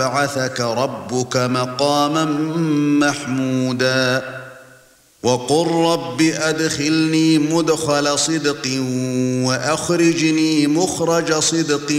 بعثك ربك مقاما محمودا وقل رب أدخلني مدخل صدق وأخرجني مخرج صدق